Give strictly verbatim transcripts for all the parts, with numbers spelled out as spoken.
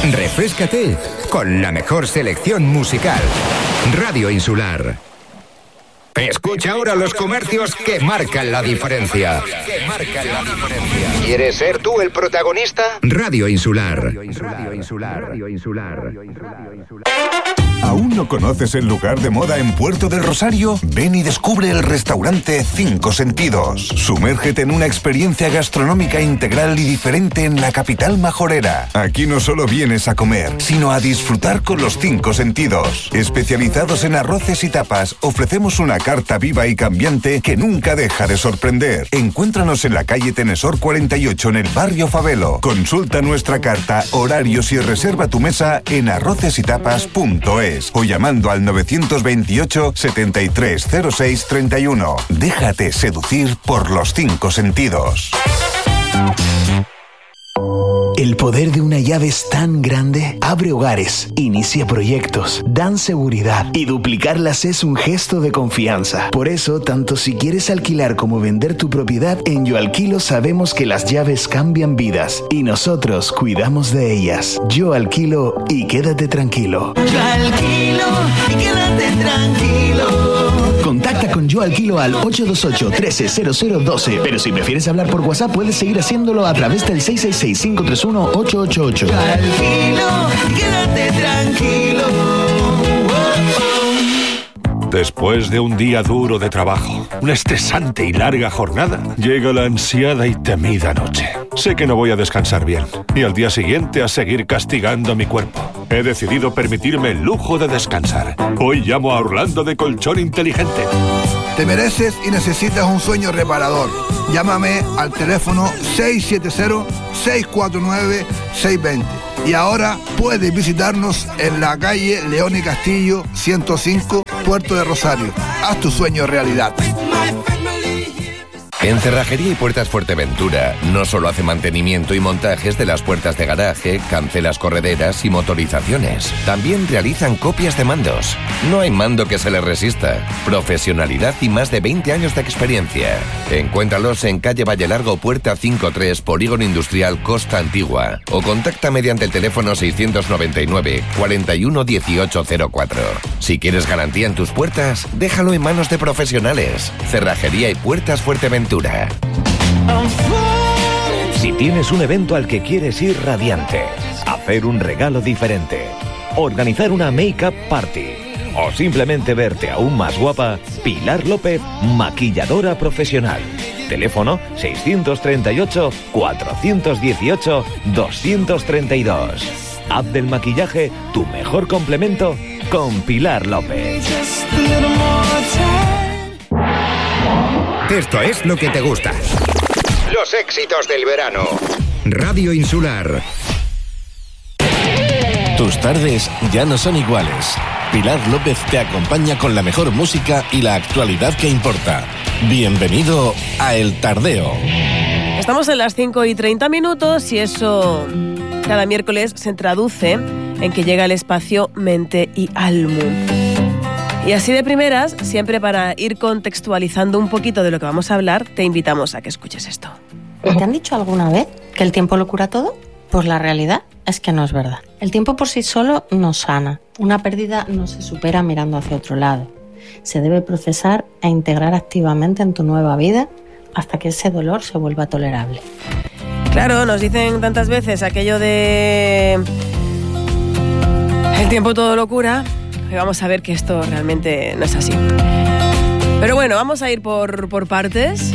Refréscate con la mejor selección musical. Radio Insular. Escucha ahora los comercios que marcan la diferencia. ¿Quieres ser tú el protagonista? Radio Insular. Radio Insular. Radio Insular. ¿Aún no conoces el lugar de moda en Puerto del Rosario? Ven y descubre el restaurante Cinco Sentidos. Sumérgete en una experiencia gastronómica integral y diferente en la capital majorera. Aquí no solo vienes a comer, sino a disfrutar con los cinco sentidos. Especializados en arroces y tapas, ofrecemos una carta viva y cambiante que nunca deja de sorprender. Encuéntranos en la calle Tenesor cuarenta y ocho en el barrio Favelo. Consulta nuestra carta, horarios y reserva tu mesa en arroces y tapas punto es o llamando al novecientos veintiocho, setenta y tres cero seis treinta y uno. Déjate seducir por los cinco sentidos. El poder de una llave es tan grande, abre hogares, inicia proyectos, dan seguridad y duplicarlas es un gesto de confianza. Por eso, tanto si quieres alquilar como vender tu propiedad, en Yo Alquilo sabemos que las llaves cambian vidas y nosotros cuidamos de ellas. Yo Alquilo y quédate tranquilo. Yo alquilo y quédate tranquilo. Contacta con Yo Alquilo al ocho dos ocho, uno tres cero cero uno dos, pero si prefieres hablar por WhatsApp puedes seguir haciéndolo a través del seis seis seis, cinco tres uno, ocho ocho ocho. Yo alquilo y quédate tranquilo. Después de un día duro de trabajo, una estresante y larga jornada, llega la ansiada y temida noche. Sé que no voy a descansar bien y al día siguiente a seguir castigando a mi cuerpo. He decidido permitirme el lujo de descansar. Hoy llamo a Orlando de Colchón Inteligente. Te mereces y necesitas un sueño reparador. Llámame al teléfono seis siete cero, seis cuatro nueve, seis dos cero. Y ahora puedes visitarnos en la calle León y Castillo ciento cinco, Puerto de Rosario. Haz tu sueño realidad. En Cerrajería y Puertas Fuerteventura no solo hace mantenimiento y montajes de las puertas de garaje, cancelas correderas y motorizaciones. También realizan copias de mandos. No hay mando que se les resista. Profesionalidad y más de veinte años de experiencia. Encuéntralos en calle Valle Largo, Puerta cincuenta y tres, Polígono Industrial Costa Antigua. O contacta mediante el teléfono seiscientos noventa y nueve, cuarenta y uno, dieciocho cero cuatro. Si quieres garantía en tus puertas, déjalo en manos de profesionales. Cerrajería y Puertas Fuerteventura. Si tienes un evento al que quieres ir radiante, hacer un regalo diferente, organizar una make-up party o simplemente verte aún más guapa, Pilar López, maquilladora profesional. Teléfono seiscientos treinta y ocho, cuatrocientos dieciocho, doscientos treinta y dos. App del maquillaje, tu mejor complemento con Pilar López. Esto es lo que te gusta. Los éxitos del verano. Radio Insular. Tus tardes ya no son iguales. Pilar López te acompaña con la mejor música y la actualidad que importa. Bienvenido a El Tardeo. Estamos en las cinco y treinta minutos y eso cada miércoles se traduce en que llega el espacio Mente y Almu. Y así de primeras, siempre para ir contextualizando un poquito de lo que vamos a hablar, te invitamos a que escuches esto. ¿Te han dicho alguna vez que el tiempo lo cura todo? Pues la realidad es que no es verdad. El tiempo por sí solo no sana. Una pérdida no se supera mirando hacia otro lado. Se debe procesar e integrar activamente en tu nueva vida hasta que ese dolor se vuelva tolerable. Claro, nos dicen tantas veces aquello de... el tiempo todo lo cura... y vamos a ver que esto realmente no es así. Pero bueno, vamos a ir por, por partes.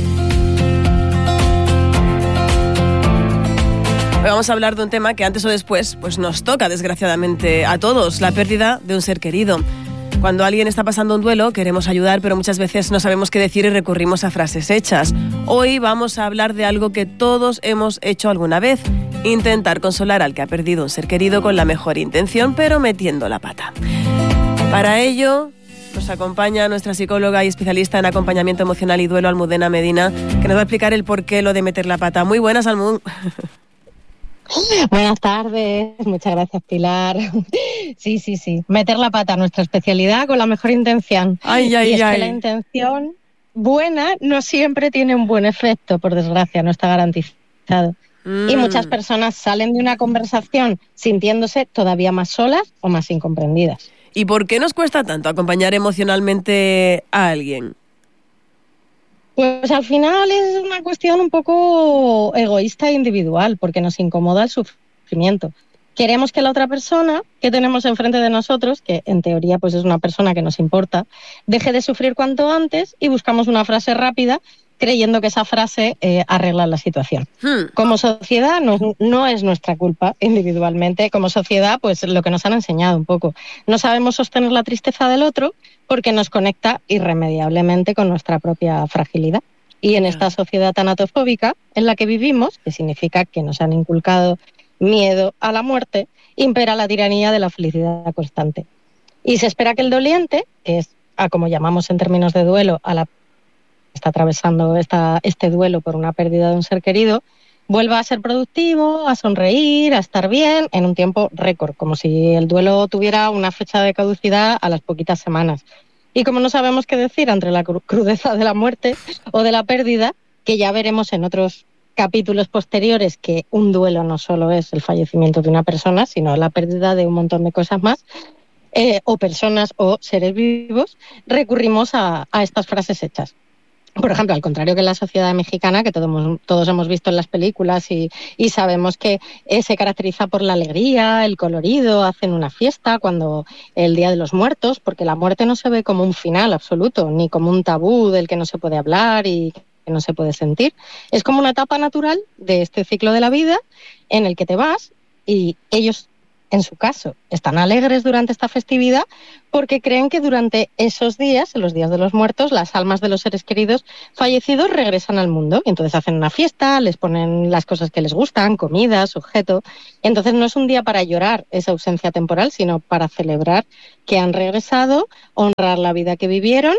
Hoy vamos a hablar de un tema que antes o después pues nos toca desgraciadamente a todos, la pérdida de un ser querido. Cuando alguien está pasando un duelo, queremos ayudar, pero muchas veces no sabemos qué decir y recurrimos a frases hechas. Hoy vamos a hablar de algo que todos hemos hecho alguna vez: intentar consolar al que ha perdido un ser querido con la mejor intención, pero metiendo la pata. Para ello, nos acompaña nuestra psicóloga y especialista en acompañamiento emocional y duelo, Almudena Medina, que nos va a explicar el porqué lo de meter la pata. Muy buenas, Almud. Buenas tardes, muchas gracias, Pilar. Sí, sí, sí, meter la pata, nuestra especialidad, con la mejor intención. Ay, ay, y es ay. que la intención buena no siempre tiene un buen efecto, por desgracia, no está garantizado. Mm. Y muchas personas salen de una conversación sintiéndose todavía más solas o más incomprendidas. ¿Y por qué nos cuesta tanto acompañar emocionalmente a alguien? Pues al final es una cuestión un poco egoísta e individual, porque nos incomoda el sufrimiento. Queremos que la otra persona que tenemos enfrente de nosotros, que en teoría pues es una persona que nos importa, deje de sufrir cuanto antes y buscamos una frase rápida creyendo que esa frase eh, arregla la situación. Hmm. Como sociedad no, no es nuestra culpa individualmente, como sociedad pues lo que nos han enseñado un poco. No sabemos sostener la tristeza del otro porque nos conecta irremediablemente con nuestra propia fragilidad. Y en esta sociedad tanatofóbica en la que vivimos, que significa que nos han inculcado miedo a la muerte, impera la tiranía de la felicidad constante. Y se espera que el doliente, que es a como llamamos en términos de duelo a la está atravesando esta, este duelo por una pérdida de un ser querido, vuelva a ser productivo, a sonreír, a estar bien en un tiempo récord, como si el duelo tuviera una fecha de caducidad a las poquitas semanas. Y como no sabemos qué decir entre la crudeza de la muerte o de la pérdida, que ya veremos en otros capítulos posteriores que un duelo no solo es el fallecimiento de una persona, sino la pérdida de un montón de cosas más, eh, o personas o seres vivos, recurrimos a, a estas frases hechas. Por ejemplo, al contrario que en la sociedad mexicana, que todos, todos hemos visto en las películas y, y sabemos que eh, se caracteriza por la alegría, el colorido, hacen una fiesta cuando el Día de los Muertos, porque la muerte no se ve como un final absoluto, ni como un tabú del que no se puede hablar y que no se puede sentir. Es como una etapa natural de este ciclo de la vida en el que te vas y ellos, en su caso, están alegres durante esta festividad porque creen que durante esos días, en los días de los muertos, las almas de los seres queridos fallecidos regresan al mundo. Y entonces hacen una fiesta, les ponen las cosas que les gustan, comidas, objetos. Entonces no es un día para llorar esa ausencia temporal, sino para celebrar que han regresado, honrar la vida que vivieron.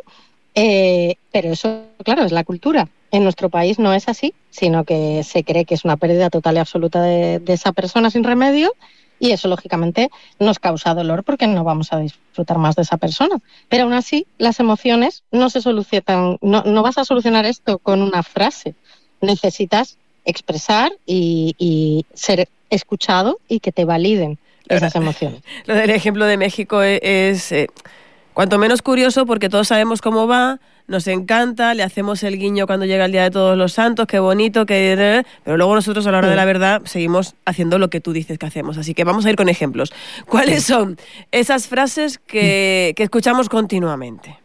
Eh, pero eso, claro, es la cultura. En nuestro país no es así, sino que se cree que es una pérdida total y absoluta de, de esa persona sin remedio. Y eso, lógicamente, nos causa dolor porque no vamos a disfrutar más de esa persona. Pero aún así, las emociones no se solucionan. No, no vas a solucionar esto con una frase. Necesitas expresar y, y ser escuchado y que te validen esas emociones. Lo del ejemplo de México es, es eh, cuanto menos curioso porque todos sabemos cómo va, nos encanta, le hacemos el guiño cuando llega el Día de Todos los Santos, qué bonito, qué... pero luego nosotros a la hora sí. de la verdad seguimos haciendo lo que tú dices que hacemos. Así que vamos a ir con ejemplos. ¿Cuáles son esas frases que, que escuchamos continuamente?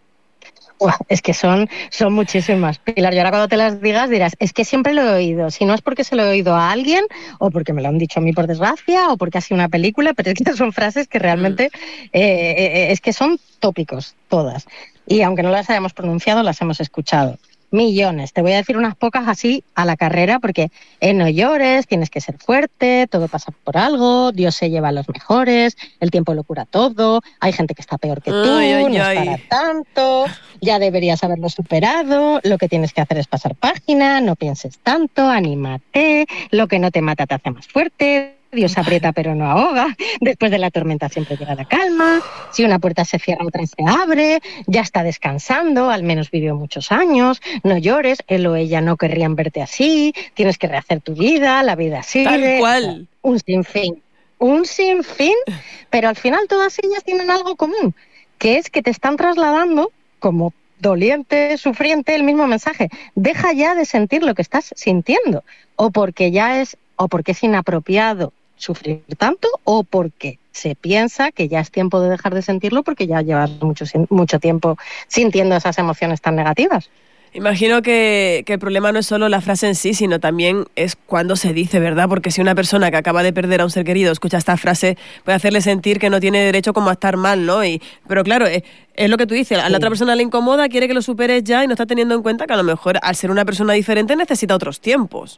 Uah, es que son, son muchísimas, Pilar. Y ahora cuando te las digas dirás, es que siempre lo he oído. Si no es porque se lo he oído a alguien, o porque me lo han dicho a mí por desgracia, o porque ha sido una película, pero es que son frases que realmente mm. eh, eh, es que son tópicos, todas. Y aunque no las hayamos pronunciado, las hemos escuchado. Millones. Te voy a decir unas pocas así a la carrera, porque eh, no llores, tienes que ser fuerte, todo pasa por algo, Dios se lleva a los mejores, el tiempo lo cura todo, hay gente que está peor que tú, ay, ay, no es para tanto, ya deberías haberlo superado, lo que tienes que hacer es pasar página, no pienses tanto, anímate, lo que no te mata te hace más fuerte. Dios aprieta pero no ahoga, después de la tormenta siempre llega la calma, si una puerta se cierra otra se abre, ya está descansando, al menos vivió muchos años, no llores, él o ella no querrían verte así, tienes que rehacer tu vida, la vida sigue. Tal cual. Un sinfín, un sinfín, pero al final todas ellas tienen algo común, que es que te están trasladando como doliente, sufriente, el mismo mensaje. Deja ya de sentir lo que estás sintiendo, o porque ya es, o porque es inapropiado sufrir tanto, o porque se piensa que ya es tiempo de dejar de sentirlo porque ya llevas mucho, mucho tiempo sintiendo esas emociones tan negativas. Imagino que, que el problema no es solo la frase en sí, sino también es cuando se dice, ¿verdad? Porque si una persona que acaba de perder a un ser querido escucha esta frase, puede hacerle sentir que no tiene derecho como a estar mal, ¿no? Y, pero claro, es, es lo que tú dices, a la otra persona le incomoda, quiere que lo superes ya y no está teniendo en cuenta que a lo mejor al ser una persona diferente necesita otros tiempos.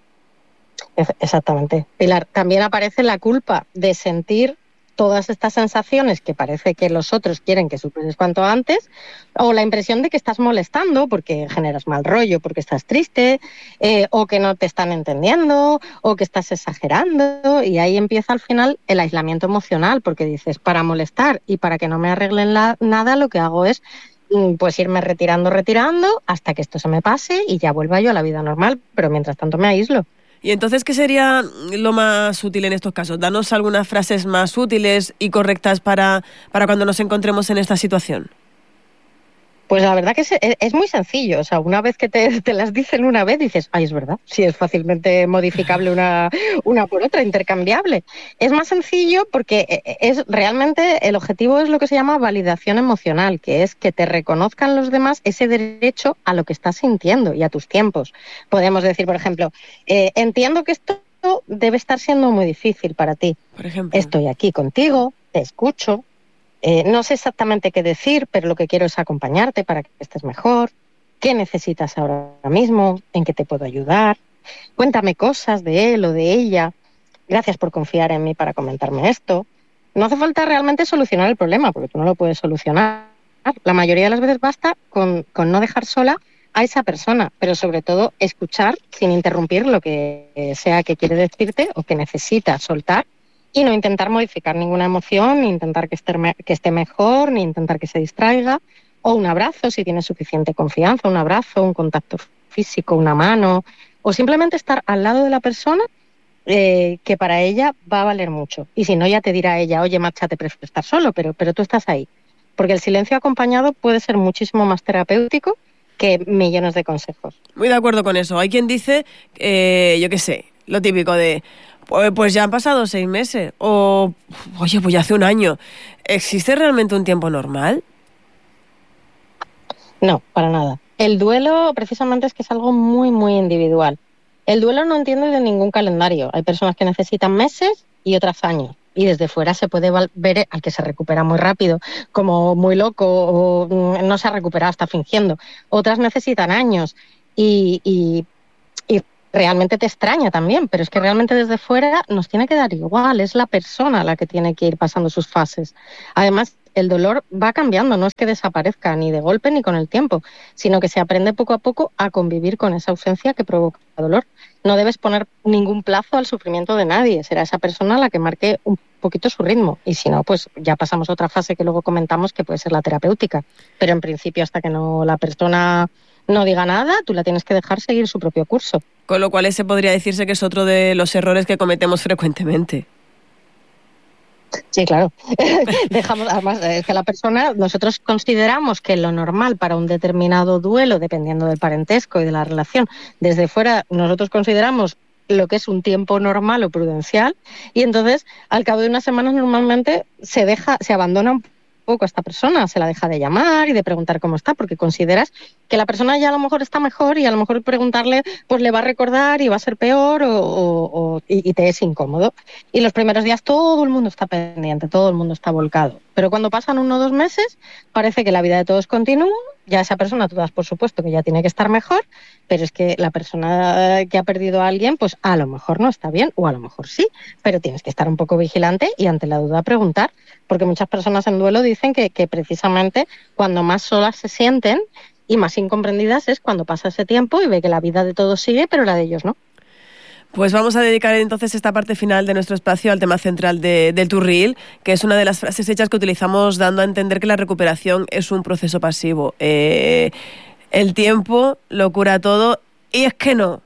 Exactamente. Pilar, también aparece la culpa de sentir todas estas sensaciones que parece que los otros quieren que superes cuanto antes, o la impresión de que estás molestando porque generas mal rollo, porque estás triste, eh, o que no te están entendiendo, o que estás exagerando, y ahí empieza al final el aislamiento emocional, porque dices, para molestar y para que no me arreglen la, nada, lo que hago es pues irme retirando, retirando, hasta que esto se me pase y ya vuelva yo a la vida normal, pero mientras tanto me aíslo. Y entonces, ¿qué sería lo más útil en estos casos? Danos algunas frases más útiles y correctas para, para cuando nos encontremos en esta situación. Pues la verdad que es, es muy sencillo. O sea, una vez que te, te las dicen una vez, dices, ay, es verdad, sí, es fácilmente modificable una, una por otra, intercambiable. Es más sencillo porque es realmente el objetivo es lo que se llama validación emocional, que es que te reconozcan los demás ese derecho a lo que estás sintiendo y a tus tiempos. Podemos decir, por ejemplo, eh, entiendo que esto debe estar siendo muy difícil para ti. Por ejemplo. Estoy aquí contigo, te escucho. Eh, no sé exactamente qué decir, pero lo que quiero es acompañarte para que estés mejor. ¿Qué necesitas ahora mismo? ¿En qué te puedo ayudar? Cuéntame cosas de él o de ella. Gracias por confiar en mí para comentarme esto. No hace falta realmente solucionar el problema, porque tú no lo puedes solucionar. La mayoría de las veces basta con, con no dejar sola a esa persona, pero sobre todo escuchar sin interrumpir lo que sea que quiere decirte o que necesita soltar. Y no intentar modificar ninguna emoción, ni intentar que esté, que esté mejor, ni intentar que se distraiga. O un abrazo, si tienes suficiente confianza, un abrazo, un contacto físico, una mano. O simplemente estar al lado de la persona, eh, que para ella va a valer mucho. Y si no, ya te dirá ella, oye, márchate, prefiero estar solo, pero, pero tú estás ahí. Porque el silencio acompañado puede ser muchísimo más terapéutico que millones de consejos. Muy de acuerdo con eso. Hay quien dice, eh, yo qué sé, lo típico de... Pues ya han pasado seis meses. O, oye, pues ya hace un año. ¿Existe realmente un tiempo normal? No, para nada. El duelo precisamente es que es algo muy, muy individual. El duelo no entiende de ningún calendario. Hay personas que necesitan meses y otras años. Y desde fuera se puede ver al que se recupera muy rápido, como muy loco, o no se ha recuperado, está fingiendo. Otras necesitan años y... y realmente te extraña también, pero es que realmente desde fuera nos tiene que dar igual, es la persona la que tiene que ir pasando sus fases. Además, el dolor va cambiando, no es que desaparezca ni de golpe ni con el tiempo, sino que se aprende poco a poco a convivir con esa ausencia que provoca dolor. No debes poner ningún plazo al sufrimiento de nadie, será esa persona la que marque un poquito su ritmo, y si no, pues ya pasamos a otra fase que luego comentamos, que puede ser la terapéutica, pero en principio hasta que no la persona no diga nada, tú la tienes que dejar seguir su propio curso. Con lo cual ese podría decirse que es otro de los errores que cometemos frecuentemente. Sí, claro. Dejamos, además, es que la persona, nosotros consideramos que lo normal para un determinado duelo, dependiendo del parentesco y de la relación, desde fuera nosotros consideramos lo que es un tiempo normal o prudencial, y entonces al cabo de unas semanas normalmente se deja, se abandona un poco a esta persona, se la deja de llamar y de preguntar cómo está, porque consideras que la persona ya a lo mejor está mejor y a lo mejor preguntarle pues le va a recordar y va a ser peor o, o, o, y, y te es incómodo. Y los primeros días todo el mundo está pendiente, todo el mundo está volcado. Pero cuando pasan uno o dos meses parece que la vida de todos continúa, ya esa persona tú das por supuesto que ya tiene que estar mejor, pero es que la persona que ha perdido a alguien pues a lo mejor no está bien o a lo mejor sí, pero tienes que estar un poco vigilante y ante la duda preguntar, porque muchas personas en duelo dicen que, que precisamente cuando más solas se sienten y más incomprendidas es cuando pasa ese tiempo y ve que la vida de todos sigue, pero la de ellos no. Pues vamos a dedicar entonces esta parte final de nuestro espacio al tema central de, del Turril, que es una de las frases hechas que utilizamos dando a entender que la recuperación es un proceso pasivo. Eh, el tiempo lo cura todo y es que no.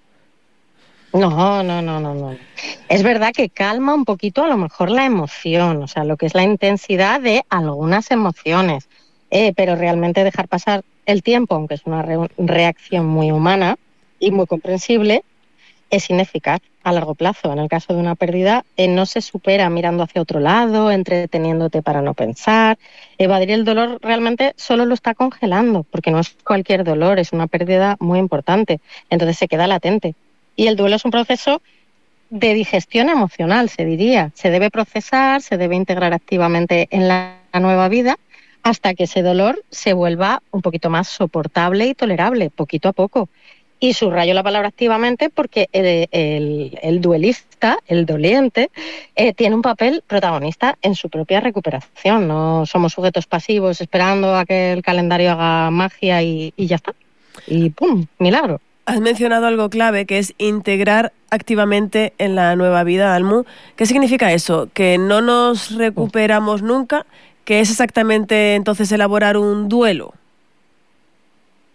No, no, no, no, no. Es verdad que calma un poquito a lo mejor la emoción, o sea, lo que es la intensidad de algunas emociones, eh, pero realmente dejar pasar el tiempo, aunque es una re- reacción muy humana y muy comprensible, es ineficaz a largo plazo. En el caso de una pérdida, eh, no se supera mirando hacia otro lado, entreteniéndote para no pensar. Evadir el dolor realmente solo lo está congelando, porque no es cualquier dolor, es una pérdida muy importante. Entonces se queda latente. Y el duelo es un proceso de digestión emocional, se diría. Se debe procesar, se debe integrar activamente en la nueva vida, hasta que ese dolor se vuelva un poquito más soportable y tolerable, poquito a poco. Y subrayo la palabra activamente porque el, el, el duelista, el doliente, eh, tiene un papel protagonista en su propia recuperación. No somos sujetos pasivos esperando a que el calendario haga magia y, y ya está. Y ¡pum! Milagro. Has mencionado algo clave, que es integrar activamente en la nueva vida, Almu. ¿Qué significa eso? ¿Que no nos recuperamos nunca? ¿Que es exactamente entonces elaborar un duelo?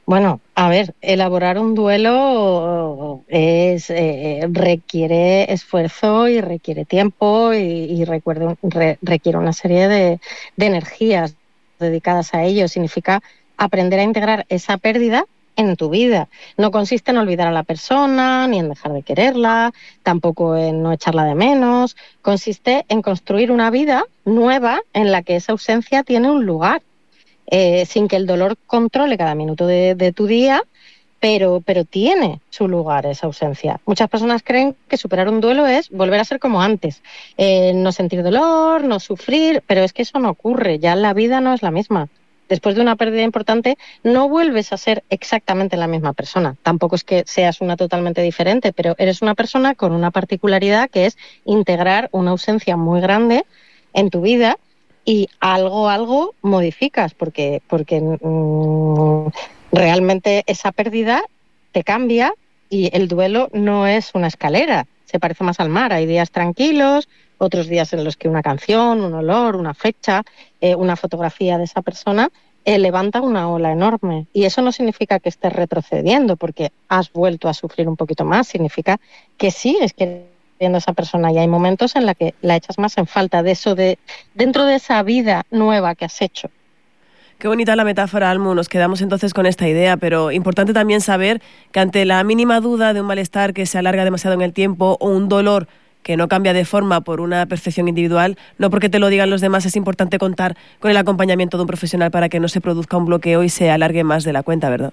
Bueno, a ver, elaborar un duelo es eh, requiere esfuerzo y requiere tiempo y, y recuerdo, re, requiere una serie de, de energías dedicadas a ello. Significa aprender a integrar esa pérdida en tu vida. No consiste en olvidar a la persona, ni en dejar de quererla, tampoco en no echarla de menos. Consiste en construir una vida nueva en la que esa ausencia tiene un lugar. Eh, sin que el dolor controle cada minuto de, de tu día, pero, pero tiene su lugar esa ausencia. Muchas personas creen que superar un duelo es volver a ser como antes, eh, no sentir dolor, no sufrir, pero es que eso no ocurre, ya la vida no es la misma. Después de una pérdida importante, no vuelves a ser exactamente la misma persona. Tampoco es que seas una totalmente diferente, pero eres una persona con una particularidad que es integrar una ausencia muy grande en tu vida. Y algo, algo modificas, porque, porque mmm, realmente esa pérdida te cambia y el duelo no es una escalera, se parece más al mar. Hay días tranquilos, otros días en los que una canción, un olor, una fecha, eh, una fotografía de esa persona eh, levanta una ola enorme. Y eso no significa que estés retrocediendo porque has vuelto a sufrir un poquito más, significa que sigues que viendo a esa persona y hay momentos en los que la echas más en falta de eso, de dentro de esa vida nueva que has hecho. Qué bonita la metáfora, Almu. Nos quedamos entonces con esta idea, pero importante también saber que ante la mínima duda de un malestar que se alarga demasiado en el tiempo o un dolor que no cambia de forma por una percepción individual, no porque te lo digan los demás, es importante contar con el acompañamiento de un profesional para que no se produzca un bloqueo y se alargue más de la cuenta, ¿verdad?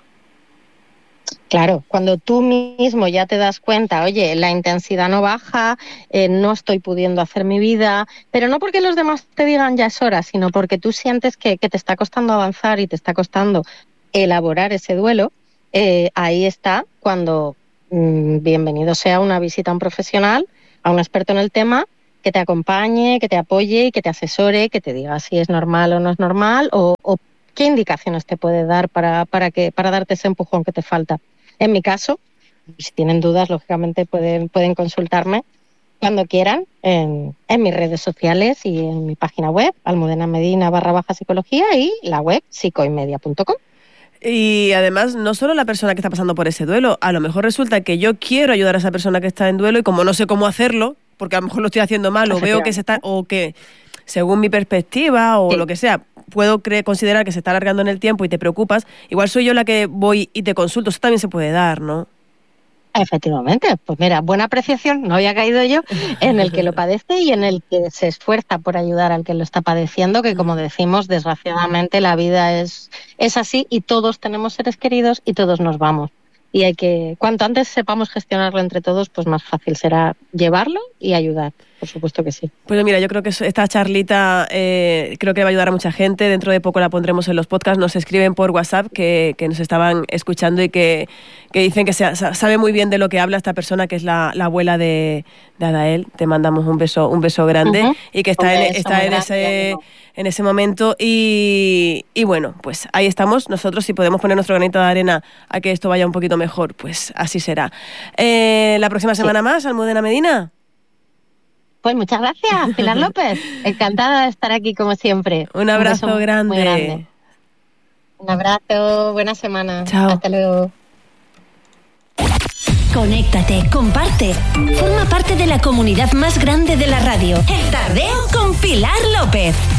Claro, cuando tú mismo ya te das cuenta, oye, la intensidad no baja, eh, no estoy pudiendo hacer mi vida, pero no porque los demás te digan ya es hora, sino porque tú sientes que, que te está costando avanzar y te está costando elaborar ese duelo, eh, ahí está cuando mmm, bienvenido sea una visita a un profesional, a un experto en el tema, que te acompañe, que te apoye, que te asesore, que te diga si es normal o no es normal o, o qué indicaciones te puede dar para, para, que, para darte ese empujón que te falta. En mi caso, si tienen dudas, lógicamente pueden, pueden consultarme cuando quieran en, en mis redes sociales y en mi página web, Almudena Medina barra baja psicología y la web psicoymedia punto com. Y además, no solo la persona que está pasando por ese duelo, a lo mejor resulta que yo quiero ayudar a esa persona que está en duelo y como no sé cómo hacerlo, porque a lo mejor lo estoy haciendo mal o veo que se está, o que según mi perspectiva o sí. lo que sea, puedo creer, considerar que se está alargando en el tiempo y te preocupas, igual soy yo la que voy y te consulto. Eso también se puede dar, ¿no? Efectivamente, pues mira, buena apreciación, no había caído yo, en el que lo padece y en el que se esfuerza por ayudar al que lo está padeciendo, que como decimos, desgraciadamente la vida es, es así y todos tenemos seres queridos y todos nos vamos. Y hay que, cuanto antes sepamos gestionarlo entre todos, pues más fácil será llevarlo y ayudar, por supuesto que sí. Pues mira, yo creo que esta charlita eh, creo que va a ayudar a mucha gente. Dentro de poco la pondremos en los podcasts. Nos escriben por WhatsApp que, que nos estaban escuchando y que, que dicen que se, sabe muy bien de lo que habla esta persona, que es la, la abuela de, de Adael. Te mandamos un beso, un beso grande uh-huh. y que está, en, está en, ese, en ese momento. Y, y bueno, pues ahí estamos. Nosotros, si podemos poner nuestro granito de arena a que esto vaya un poquito mejor, pues así será. Eh, la próxima semana sí. más, Almudena Medina. Pues muchas gracias, Pilar López. Encantada de estar aquí como siempre. Un abrazo Un grande. Muy grande. Un abrazo, buena semana. Chao. Hasta luego. Conéctate, comparte. Forma parte de la comunidad más grande de la radio. El Tardeo con Pilar López.